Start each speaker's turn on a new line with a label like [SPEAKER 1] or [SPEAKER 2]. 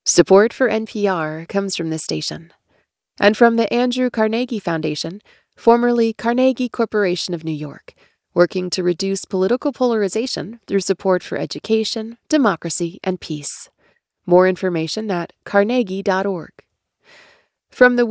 [SPEAKER 1] Support for NPR comes from this station and from the Andrew Carnegie Foundation, formerly Carnegie Corporation of New York, working to reduce political polarization through support for education, democracy, and peace. More information at carnegie.org. From the